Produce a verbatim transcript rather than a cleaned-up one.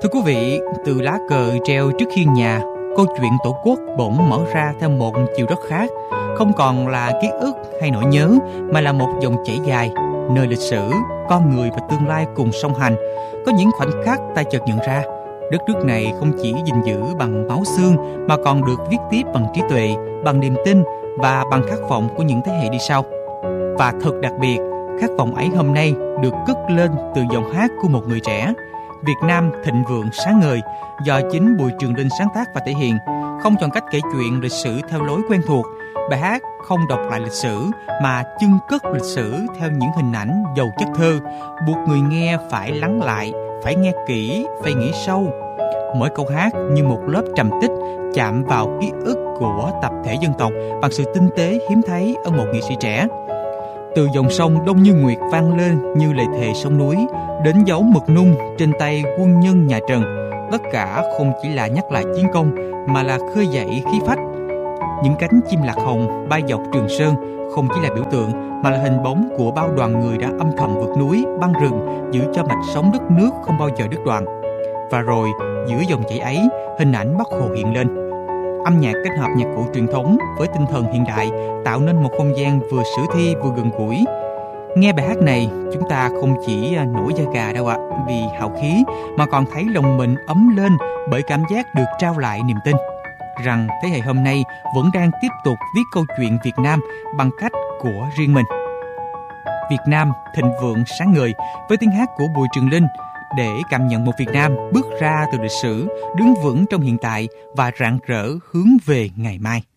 Thưa quý vị, từ lá cờ treo trước hiên nhà, câu chuyện Tổ quốc bỗng mở ra theo một chiều rất khác. Không còn là ký ức hay nỗi nhớ, mà là một dòng chảy dài, nơi lịch sử, con người và tương lai cùng song hành. Có những khoảnh khắc ta chợt nhận ra, đất nước này không chỉ gìn giữ bằng máu xương, mà còn được viết tiếp bằng trí tuệ, bằng niềm tin và bằng khát vọng của những thế hệ đi sau. Và thật đặc biệt, khát vọng ấy hôm nay được cất lên từ giọng hát của một người trẻ. Việt Nam thịnh vượng sáng ngời, do chính Bùi Trường Linh sáng tác và thể hiện. Không chọn cách kể chuyện lịch sử theo lối quen thuộc, bài hát không đọc lại lịch sử mà chưng cất lịch sử theo những hình ảnh giàu chất thơ, buộc người nghe phải lắng lại, phải nghe kỹ, phải nghĩ sâu. Mỗi câu hát như một lớp trầm tích chạm vào ký ức của tập thể dân tộc bằng sự tinh tế hiếm thấy ở một nghệ sĩ trẻ. Từ dòng sông Đông Như Nguyệt vang lên như lời thề sông núi, đến dấu mực nung trên tay quân nhân nhà Trần, tất cả không chỉ là nhắc lại chiến công mà là khơi dậy khí phách. Những cánh chim lạc hồng bay dọc Trường Sơn không chỉ là biểu tượng mà là hình bóng của bao đoàn người đã âm thầm vượt núi, băng rừng, giữ cho mạch sống đất nước không bao giờ đứt đoạn. Và rồi giữa dòng chảy ấy, hình ảnh Bác Hồ hiện lên. Âm nhạc kết hợp nhạc cụ truyền thống với tinh thần hiện đại tạo nên một không gian vừa sử thi vừa gần gũi. Nghe bài hát này, chúng ta không chỉ nổi da gà đâu ạ, vì hào khí, mà còn thấy lòng mình ấm lên bởi cảm giác được trao lại niềm tin rằng thế hệ hôm nay vẫn đang tiếp tục viết câu chuyện Việt Nam bằng cách của riêng mình. Việt Nam thịnh vượng sáng ngời với tiếng hát của Bùi Trường Linh, để cảm nhận một Việt Nam bước ra từ lịch sử, đứng vững trong hiện tại và rạng rỡ hướng về ngày mai.